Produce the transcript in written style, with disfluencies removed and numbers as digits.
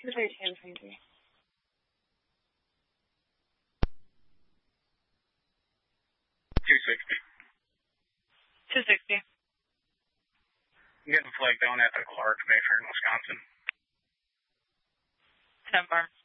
232. 260. I'm getting flagged down at the Clark, Mayfair, Wisconsin. 10 bar.